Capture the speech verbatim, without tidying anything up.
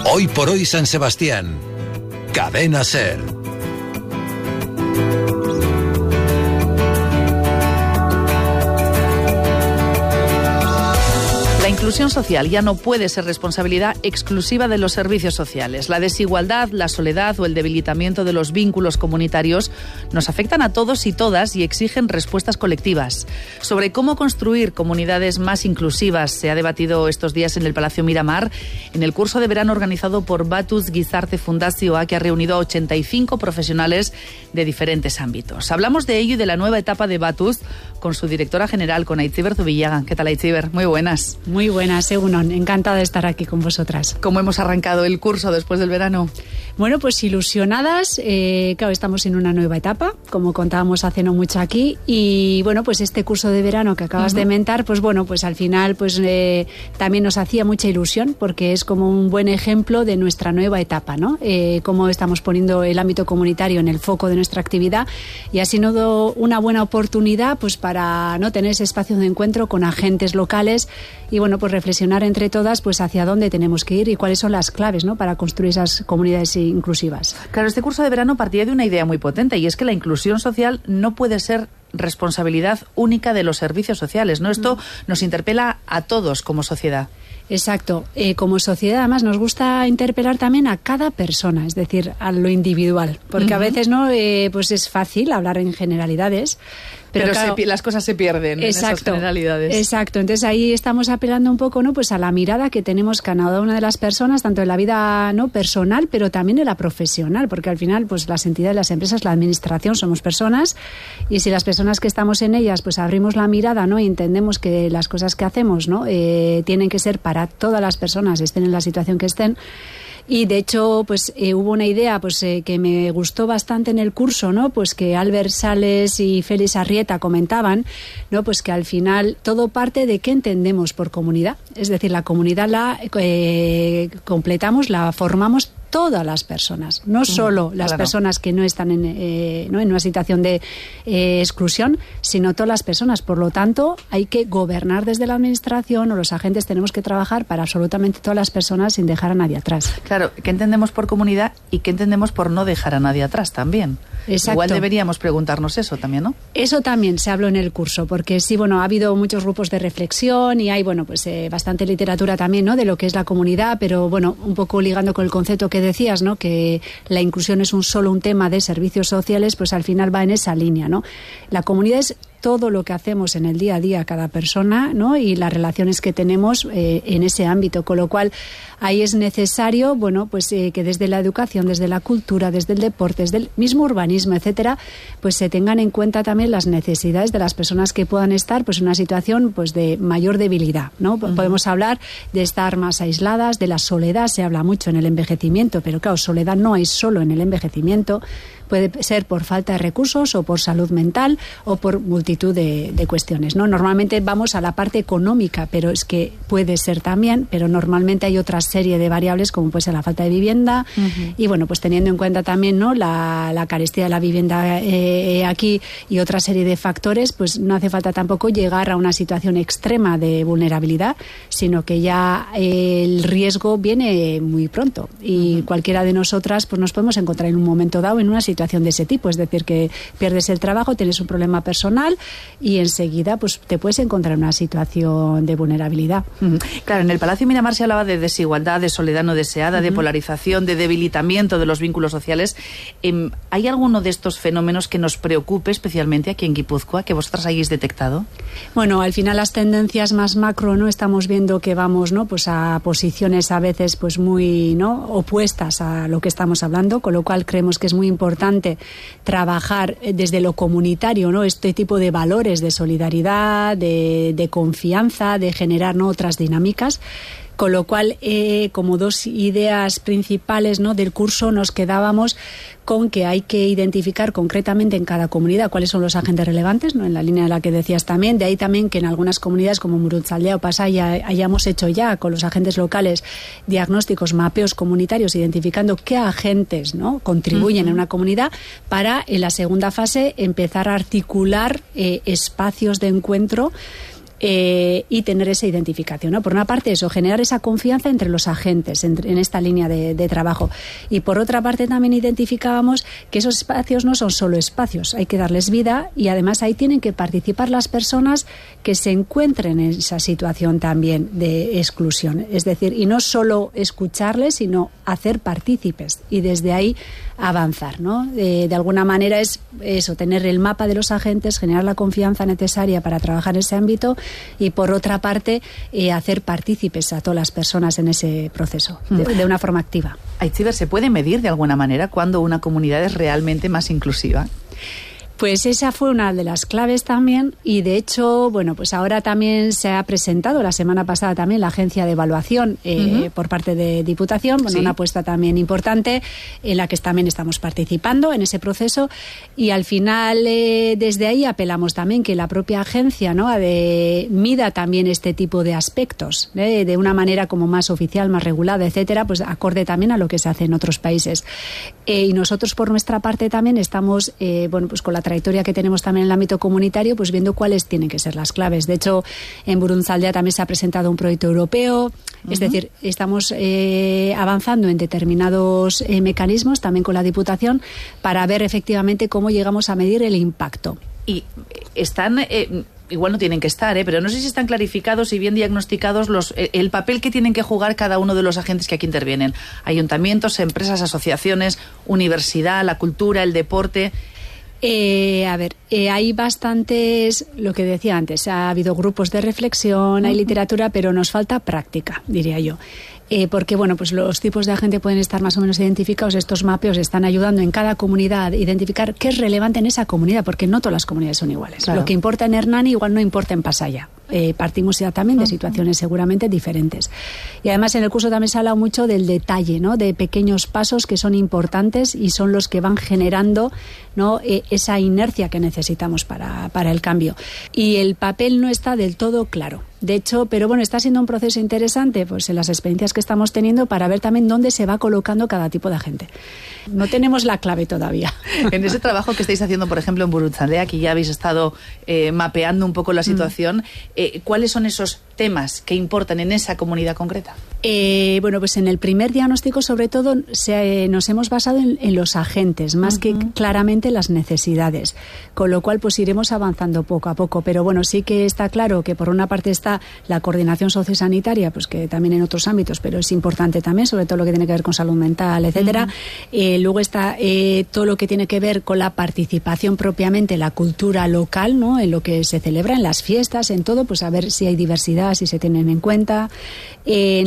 Hoy por hoy San Sebastián. Cadena SER. La inclusión social ya no puede ser responsabilidad exclusiva de los servicios sociales. La desigualdad, la soledad o el debilitamiento de los vínculos comunitarios nos afectan a todos y todas y exigen respuestas colectivas. Sobre cómo construir comunidades más inclusivas se ha debatido estos días en el Palacio Miramar en el curso de verano organizado por Batuz Gizarte Fundazioa, que ha reunido a ochenta y cinco profesionales de diferentes ámbitos. Hablamos de ello y de la nueva etapa de Batuz con su directora general, con Aitziber Zubillaga. ¿Qué tal, Aitziber? Muy buenas. Muy buenas, Egunon. Encantada de estar aquí con vosotras. ¿Cómo hemos arrancado el curso después del verano? Bueno, pues ilusionadas. Eh, claro, estamos en una nueva etapa, como contábamos hace no mucho aquí. Y bueno, pues este curso de verano que acabas uh-huh. de mentar, pues bueno, pues al final pues eh, también nos hacía mucha ilusión porque es como un buen ejemplo de nuestra nueva etapa, ¿no? Eh, cómo estamos poniendo el ámbito comunitario en el foco de nuestra actividad y ha sido una buena oportunidad pues para no tener ese espacio de encuentro con agentes locales y bueno, pues reflexionar entre todas pues hacia dónde tenemos que ir y cuáles son las claves, ¿no?, para construir esas comunidades inclusivas. Claro, este curso de verano partía de una idea muy potente y es que la inclusión social no puede ser responsabilidad única de los servicios sociales, ¿no? Esto nos interpela a todos como sociedad. Exacto. Eh, como sociedad, además, nos gusta interpelar también a cada persona, es decir, a lo individual, porque uh-huh. a veces no, eh, pues es fácil hablar en generalidades, pero, pero claro, se, las cosas se pierden exacto, en esas generalidades. Exacto. Entonces ahí estamos apelando un poco, ¿no?, pues a la mirada que tenemos cada una de las personas, tanto en la vida no personal, pero también en la profesional, porque al final, pues las entidades, las empresas, la administración somos personas y si las personas que estamos en ellas, pues abrimos la mirada, ¿no?, y entendemos que las cosas que hacemos, ¿no?, eh, tienen que ser para todas las personas, estén en la situación que estén. Y de hecho, pues eh, hubo una idea pues eh, que me gustó bastante en el curso, ¿no? Pues que Albert Sales y Félix Arrieta comentaban, ¿no? Pues que al final todo parte de qué entendemos por comunidad. Es decir, la comunidad la eh, completamos, la formamos todas las personas, no solo las claro. personas que no están en, eh, ¿no? en una situación de eh, exclusión, sino todas las personas. Por lo tanto, hay que gobernar desde la administración o los agentes tenemos que trabajar para absolutamente todas las personas sin dejar a nadie atrás. Claro, ¿qué entendemos por comunidad y qué entendemos por no dejar a nadie atrás también? Exacto. Igual deberíamos preguntarnos eso también, ¿no? Eso también se habló en el curso, porque sí, bueno, ha habido muchos grupos de reflexión y hay, bueno, pues eh, bastante literatura también, ¿no?, de lo que es la comunidad, pero bueno, un poco ligando con el concepto que decías, ¿no?, que la inclusión es un solo un tema de servicios sociales, pues al final va en esa línea, ¿no? La comunidad es todo lo que hacemos en el día a día cada persona, ¿no?, y las relaciones que tenemos eh, en ese ámbito, con lo cual ahí es necesario, bueno, pues eh, que desde la educación, desde la cultura, desde el deporte, desde el mismo urbanismo, etcétera, pues se tengan en cuenta también las necesidades de las personas que puedan estar pues en una situación pues de mayor debilidad, ¿no? Uh-huh. Podemos hablar de estar más aisladas, de la soledad, se habla mucho en el envejecimiento, pero claro, soledad no hay solo en el envejecimiento. Puede ser por falta de recursos o por salud mental o por multitud de, de cuestiones, ¿no? Normalmente vamos a la parte económica, pero es que puede ser también, pero normalmente hay otra serie de variables como puede ser la falta de vivienda uh-huh. y bueno, pues teniendo en cuenta también, ¿no?, la, la carestía de la vivienda eh, aquí y otra serie de factores, pues no hace falta tampoco llegar a una situación extrema de vulnerabilidad, sino que ya eh, el riesgo viene muy pronto y uh-huh. cualquiera de nosotras pues nos podemos encontrar en un momento dado en una situación de ese tipo, es decir, que pierdes el trabajo, tienes un problema personal y enseguida pues te puedes encontrar en una situación de vulnerabilidad. Uh-huh. Claro, en el Palacio Miramar se hablaba de desigualdad, de soledad no deseada, uh-huh. de polarización, de debilitamiento de los vínculos sociales. Eh, ¿Hay alguno de estos fenómenos que nos preocupe especialmente aquí en Guipúzcoa, que vosotras hayáis detectado? Bueno, al final las tendencias más macro, ¿no?, estamos viendo que vamos, ¿no?, pues a posiciones a veces pues muy, ¿no?, opuestas a lo que estamos hablando, con lo cual creemos que es muy importante trabajar desde lo comunitario, ¿no?, este tipo de valores de solidaridad, de, de confianza, de generar, ¿no?, otras dinámicas. Con lo cual, eh, como dos ideas principales, ¿no?, del curso, nos quedábamos con que hay que identificar concretamente en cada comunidad cuáles son los agentes relevantes, ¿no?, en la línea de la que decías también. De ahí también que en algunas comunidades como Muruntzaldea o Pasaya hayamos hecho ya con los agentes locales diagnósticos, mapeos comunitarios, identificando qué agentes, ¿no?, contribuyen uh-huh. en una comunidad para, en la segunda fase, empezar a articular eh, espacios de encuentro eh, y tener esa identificación, ¿no? Por una parte eso, generar esa confianza entre los agentes en, en esta línea de, de trabajo, y por otra parte también identificábamos que esos espacios no son solo espacios, hay que darles vida, y además ahí tienen que participar las personas que se encuentren en esa situación también de exclusión, es decir, y no solo escucharles, sino hacer partícipes y desde ahí avanzar, ¿no? Eh, de alguna manera es eso, tener el mapa de los agentes, generar la confianza necesaria para trabajar en ese ámbito, y por otra parte eh, hacer partícipes a todas las personas en ese proceso de, de una forma activa. Aitziber, ¿se puede medir de alguna manera cuando una comunidad es realmente más inclusiva? Pues esa fue una de las claves también, y de hecho, bueno, pues ahora también se ha presentado la semana pasada también la agencia de evaluación eh, uh-huh. por parte de Diputación, bueno, sí. una apuesta también importante en la que también estamos participando en ese proceso, y al final eh, desde ahí apelamos también que la propia agencia, ¿no?, de, mida también este tipo de aspectos eh, de una manera como más oficial, más regulada, etcétera, pues acorde también a lo que se hace en otros países. Eh, y nosotros por nuestra parte también estamos, eh, bueno, pues con la trayectoria que tenemos también en el ámbito comunitario, pues viendo cuáles tienen que ser las claves. De hecho, en Burunzaldea también se ha presentado un proyecto europeo, uh-huh. es decir, estamos eh, avanzando en determinados eh, mecanismos también con la Diputación para ver efectivamente cómo llegamos a medir el impacto. Y están... Eh... igual no tienen que estar, ¿eh? pero no sé si están clarificados y bien diagnosticados los, el papel que tienen que jugar cada uno de los agentes que aquí intervienen. Ayuntamientos, empresas, asociaciones, universidad, la cultura, el deporte. Eh, a ver, eh, hay bastantes, lo que decía antes, ha habido grupos de reflexión, hay literatura, pero nos falta práctica, diría yo. Eh, porque, bueno, pues los tipos de agente pueden estar más o menos identificados. Estos mapeos están ayudando en cada comunidad a identificar qué es relevante en esa comunidad, porque no todas las comunidades son iguales. Claro. Lo que importa en Hernani igual no importa en Pasaya. Eh, partimos ya también de situaciones seguramente diferentes. Y además en el curso también se ha hablado mucho del detalle, ¿no?, de pequeños pasos que son importantes y son los que van generando, ¿no?, eh, esa inercia que necesitamos para, para el cambio. Y el papel no está del todo claro. De hecho, pero bueno, está siendo un proceso interesante pues en las experiencias que estamos teniendo para ver también dónde se va colocando cada tipo de agente. No tenemos la clave todavía. En ese trabajo que estáis haciendo, por ejemplo, en Burunzaldea, que ya habéis estado eh, mapeando un poco la situación, mm. eh, ¿cuáles son esos temas que importan en esa comunidad concreta? Eh, bueno, pues en el primer diagnóstico, sobre todo, se, eh, nos hemos basado en, en los agentes, más uh-huh. que claramente las necesidades, con lo cual pues iremos avanzando poco a poco. Pero bueno, sí que está claro que por una parte está la coordinación sociosanitaria, pues que también en otros ámbitos, pero es importante también, sobre todo lo que tiene que ver con salud mental, etcétera. Uh-huh. Eh, luego está eh, todo lo que tiene que ver con la participación propiamente, la cultura local, ¿no?, en lo que se celebra, en las fiestas, en todo, pues a ver si hay diversidad, si se tienen en cuenta. Eh,